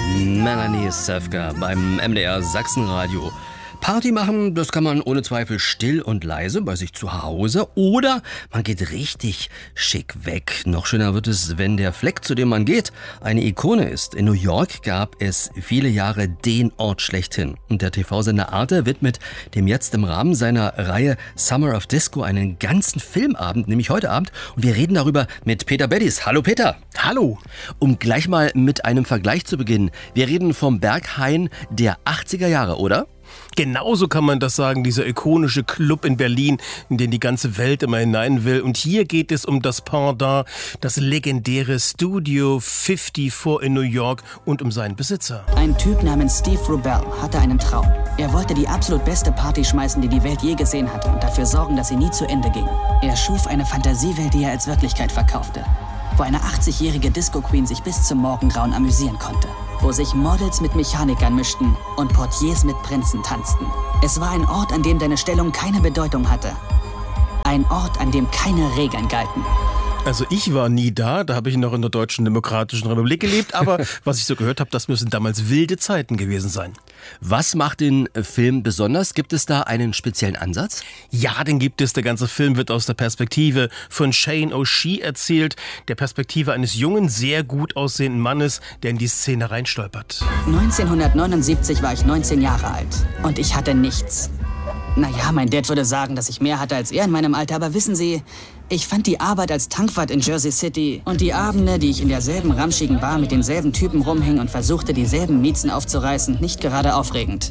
Melanie Safka beim MDR Sachsenradio. Party machen, das kann man ohne Zweifel still und leise bei sich zu Hause oder man geht richtig schick weg. Noch schöner wird es, wenn der Fleck, zu dem man geht, eine Ikone ist. In New York gab es viele Jahre den Ort schlechthin. Und der TV-Sender Arte widmet dem jetzt im Rahmen seiner Reihe Summer of Disco einen ganzen Filmabend, nämlich heute Abend. Und wir reden darüber mit Peter Beddies. Hallo Peter. Hallo. Um gleich mal mit einem Vergleich zu beginnen. Wir reden vom Berghain der 80er Jahre, oder? Genauso kann man das sagen, dieser ikonische Club in Berlin, in den die ganze Welt immer hinein will. Und hier geht es um das Pendant, das legendäre Studio 54 in New York und um seinen Besitzer. Ein Typ namens Steve Rubell hatte einen Traum. Er wollte die absolut beste Party schmeißen, die die Welt je gesehen hatte und dafür sorgen, dass sie nie zu Ende ging. Er schuf eine Fantasiewelt, die er als Wirklichkeit verkaufte, wo eine 80-jährige Disco-Queen sich bis zum Morgengrauen amüsieren konnte, wo sich Models mit Mechanikern mischten und Portiers mit Prinzen tanzten. Es war ein Ort, an dem deine Stellung keine Bedeutung hatte. Ein Ort, an dem keine Regeln galten. Also ich war nie da habe ich noch in der Deutschen Demokratischen Republik gelebt, aber was ich so gehört habe, das müssen damals wilde Zeiten gewesen sein. Was macht den Film besonders? Gibt es da einen speziellen Ansatz? Ja, den gibt es. Der ganze Film wird aus der Perspektive von Shane O'Shea erzählt, der Perspektive eines jungen, sehr gut aussehenden Mannes, der in die Szene reinstolpert. 1979 war ich 19 Jahre alt und ich hatte nichts. Naja, mein Dad würde sagen, dass ich mehr hatte als er in meinem Alter, aber wissen Sie, ich fand die Arbeit als Tankwart in Jersey City und die Abende, die ich in derselben ramschigen Bar mit denselben Typen rumhing und versuchte, dieselben Miezen aufzureißen, nicht gerade aufregend.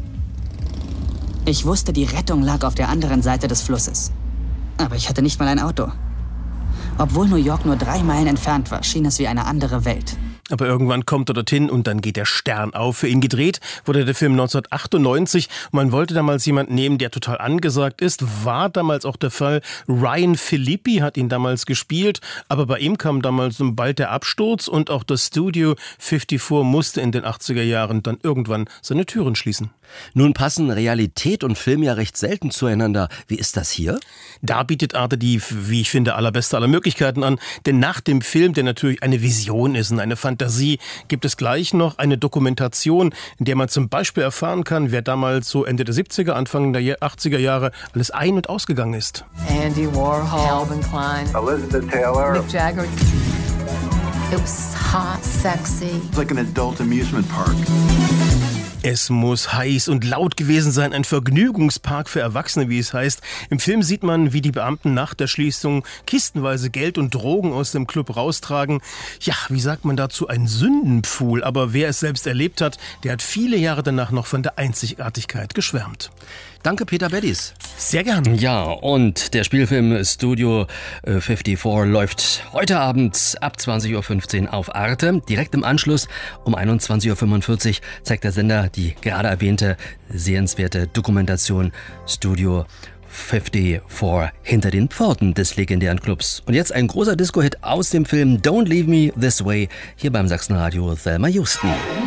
Ich wusste, die Rettung lag auf der anderen Seite des Flusses. Aber ich hatte nicht mal ein Auto. Obwohl New York nur 3 Meilen entfernt war, schien es wie eine andere Welt. Aber irgendwann kommt er dorthin und dann geht der Stern auf. Für ihn gedreht wurde der Film 1998. Man wollte damals jemanden nehmen, der total angesagt ist. War damals auch der Fall. Ryan Phillippe hat ihn damals gespielt. Aber bei ihm kam damals bald der Absturz und auch das Studio 54 musste in den 80er Jahren dann irgendwann seine Türen schließen. Nun passen Realität und Film ja recht selten zueinander. Wie ist das hier? Da bietet Arte die, wie ich finde, allerbeste aller Möglichkeiten an. Denn nach dem Film, der natürlich eine Vision ist und eine Fantasie, gibt es gleich noch eine Dokumentation, in der man zum Beispiel erfahren kann, wer damals so Ende der 70er, Anfang der 80er Jahre alles ein- und ausgegangen ist. Andy Warhol, Calvin Klein, Elizabeth Taylor, Mick Jagger. It was hot, sexy. It's like an adult amusement park. Es muss heiß und laut gewesen sein, ein Vergnügungspark für Erwachsene, wie es heißt. Im Film sieht man, wie die Beamten nach der Schließung kistenweise Geld und Drogen aus dem Club raustragen. Ja, wie sagt man dazu? Ein Sündenpfuhl. Aber wer es selbst erlebt hat, der hat viele Jahre danach noch von der Einzigartigkeit geschwärmt. Danke, Peter Beddies. Sehr gerne. Ja, und der Spielfilm Studio 54 läuft heute Abend ab 20.15 Uhr auf Arte. Direkt im Anschluss um 21.45 Uhr zeigt der Sender die gerade erwähnte sehenswerte Dokumentation Studio 54 hinter den Pforten des legendären Clubs. Und jetzt ein großer Disco-Hit aus dem Film Don't Leave Me This Way hier beim Sachsenradio Thelma Houston.